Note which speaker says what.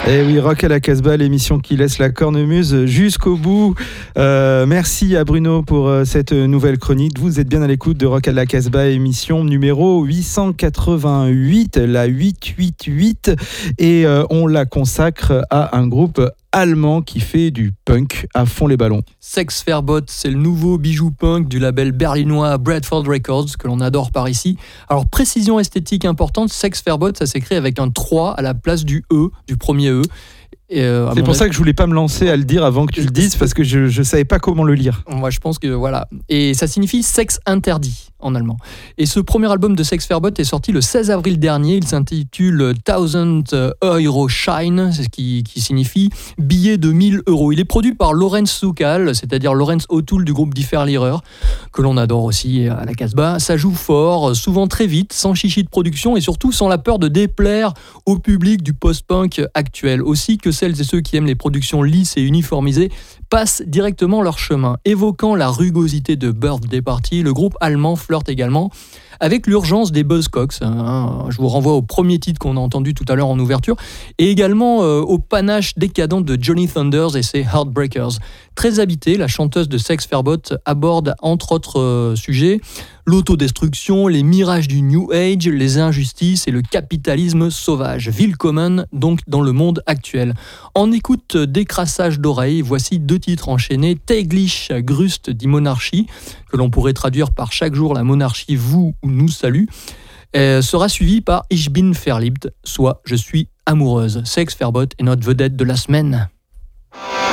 Speaker 1: Et oui, Rock à la Casbah, l'émission qui laisse la cornemuse jusqu'au bout. Merci à Bruno pour cette nouvelle chronique. Vous êtes bien à l'écoute de Rock à la Casbah, émission numéro 888, la 888. Et on la consacre à un groupe allemand qui fait du punk à fond les ballons.
Speaker 2: Sex Fair-Bot, c'est le nouveau bijou punk du label berlinois Bradford Records, que l'on adore par ici. Alors, précision esthétique importante, Sex Fair-Bot, ça s'écrit avec un 3 à la place du E, du premier E.
Speaker 1: C'est pour ça que je voulais pas me lancer à le dire avant que tu le dises, parce que je savais pas comment le lire.
Speaker 2: Moi, je pense que voilà. Et ça signifie sexe interdit en allemand. Et ce premier album de Sex Fair-Bot est sorti le 16 avril dernier. Il s'intitule 1000 Euro Shine, ce qui signifie billet de 1000 euros. Il est produit par Lorenz Sukal, c'est-à-dire Lorenz O'Toole du groupe Die Verlierer, que l'on adore aussi à la Casbah. Ça joue fort, souvent très vite, sans chichi de production et surtout sans la peur de déplaire au public du post-punk actuel. Aussi que celles et ceux qui aiment les productions lisses et uniformisées passent directement leur chemin. Évoquant la rugosité de Birthday Party, le groupe allemand flirte également avec l'urgence des Buzzcocks. Je vous renvoie au premier titre qu'on a entendu tout à l'heure en ouverture, et également au panache décadent de Johnny Thunders et ses Heartbreakers. Très habitée, la chanteuse de Sex Fair-Bot aborde entre autres sujets l'autodestruction, les mirages du New Age, les injustices et le capitalisme sauvage. Willkommen donc dans le monde actuel. En écoute décrassage d'oreilles, voici 2 titres enchaînés. Täglich Grüßt die Monarchie, que l'on pourrait traduire par chaque jour la monarchie vous ou nous salue, sera suivi par Ich bin verliebt, soit je suis amoureuse. Sex Fair-Bot est notre vedette de la semaine.